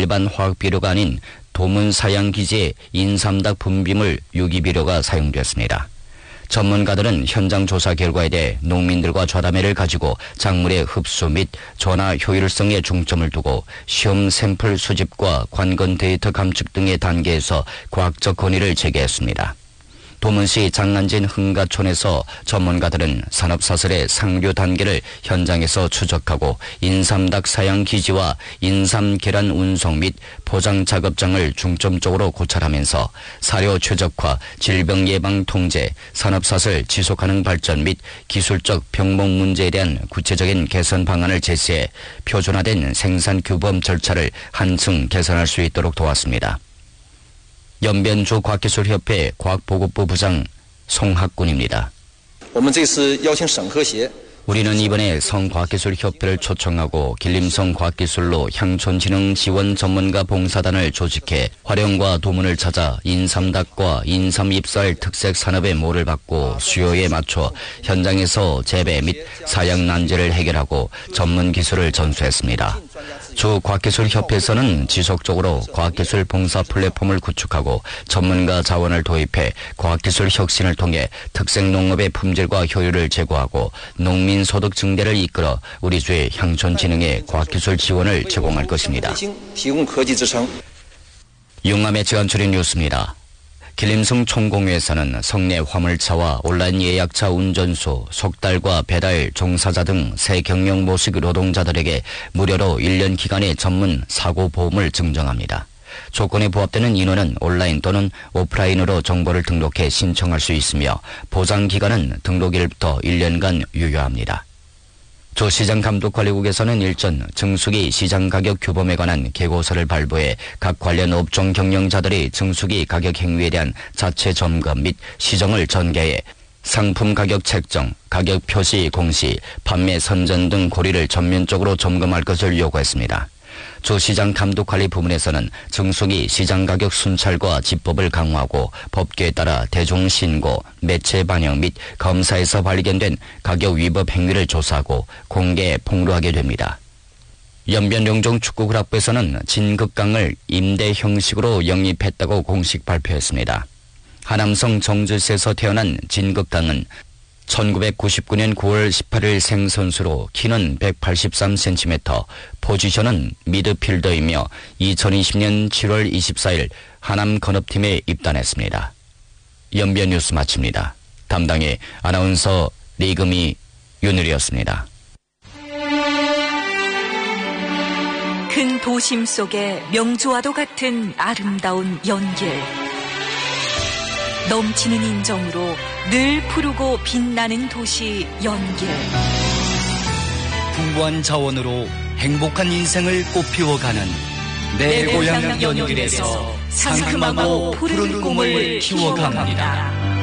일반 화학비료가 아닌 도문사양기지의 인삼닭 분비물 유기비료가 사용되었습니다. 전문가들은 현장 조사 결과에 대해 농민들과 좌담회를 가지고 작물의 흡수 및 전화 효율성에 중점을 두고 시험 샘플 수집과 관건 데이터 감축 등의 단계에서 과학적 건의를 제기했습니다. 도문시 장안진 흥가촌에서 전문가들은 산업사슬의 상류 단계를 현장에서 추적하고 인삼닭 사양 기지와 인삼 계란 운송 및 포장 작업장을 중점적으로 고찰하면서 사료 최적화, 질병 예방 통제, 산업사슬 지속가능 발전 및 기술적 병목 문제에 대한 구체적인 개선 방안을 제시해 표준화된 생산 규범 절차를 한층 개선할 수 있도록 도왔습니다. 연변주 과학기술협회 과학보급부 부장 송학군입니다. 우리는 이번에 성과학기술협회를 초청하고 길림성 과학기술로 향촌진흥 지원 전문가 봉사단을 조직해 활용과 도문을 찾아 인삼닭과 인삼잎살 특색 산업의 모를 받고 수요에 맞춰 현장에서 재배 및 사양 난제를 해결하고 전문 기술을 전수했습니다. 주 과학기술협회에서는 지속적으로 과학기술 봉사 플랫폼을 구축하고 전문가 자원을 도입해 과학기술 혁신을 통해 특색 농업의 품질과 효율을 제고하고 농민 소득 증대를 이끌어 우리 주의 향촌진흥에 과학기술 지원을 제공할 것입니다. 용암의 지간추린 뉴스입니다. 길림성 총공회에서는 성내 화물차와 온라인 예약차 운전수, 속달과 배달 종사자 등 새 경영 모식 노동자들에게 무료로 1년 기간의 전문 사고보험을 증정합니다. 조건에 부합되는 인원은 온라인 또는 오프라인으로 정보를 등록해 신청할 수 있으며 보장기간은 등록일부터 1년간 유효합니다. 조시장감독관리국에서는 일전 증수기 시장가격 규범에 관한 계고서를 발부해 각 관련 업종 경영자들이 증수기 가격 행위에 대한 자체 점검 및 시정을 전개해 상품 가격 책정, 가격 표시 공시, 판매 선전 등 고리를 전면적으로 점검할 것을 요구했습니다. 조시장 감독관리 부문에서는 증수기 시장가격 순찰과 집법을 강화하고 법규에 따라 대중신고, 매체 반영 및 검사에서 발견된 가격 위법 행위를 조사하고 공개 폭로하게 됩니다. 연변용종 축구클럽에서는 진극강을 임대 형식으로 영입했다고 공식 발표했습니다. 하남성 정주시에서 태어난 진극강은 1999년 9월 18일 생선수로 키는 183cm, 포지션은 미드필더이며 2020년 7월 24일 하남 건업팀에 입단했습니다. 연변 뉴스 마칩니다. 담당의 아나운서 리금이 윤을이었습니다. 큰 도심 속의 명주와도 같은 아름다운 연길. 넘치는 인정으로 늘 푸르고 빛나는 도시 연길. 풍부한 자원으로 행복한 인생을 꽃피워가는 내 고향 연길에서 상큼하고 푸른 꿈을 키워갑니다.